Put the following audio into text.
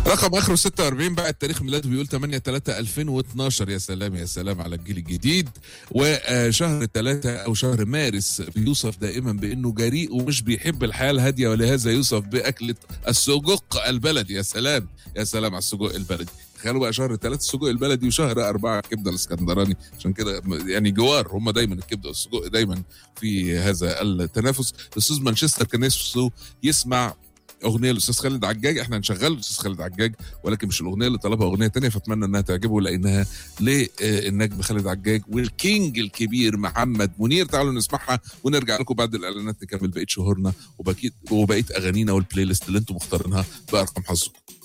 رقم اخره 46 بقى التاريخ ميلاده بيقول 8/3/2012. يا سلام يا سلام على الجيل الجديد. وشهر 3 او شهر مارس بيوصف دائما بانه جريء ومش بيحب الحياه الهاديه، ولهذا يوصف باكله السجق البلدي. يا سلام يا سلام على السجق البلدي. تخيلوا بقى شهر 3 السجق البلدي، وشهر 4 الكبده الاسكندراني. عشان كده يعني جوار هم دايما الكبده والسجق دايما في هذا التنافس. استاذ مانشستر كان نفسه يسمع اغنيه الاستاذ خالد عجاج، احنا هنشغل الاستاذ خالد عجاج ولكن مش الاغنيه اللي طلبها، اغنيه تانية، فاتمنى انها تعجبه لانها للنجم خالد عجاج والكينج الكبير محمد منير. تعالوا نسمعها ونرجع لكم بعد الاعلانات نكمل بقيه شهورنا وبقيه اغانينا والبلاي ليست اللي انتم مختارينها بارقام حظكم.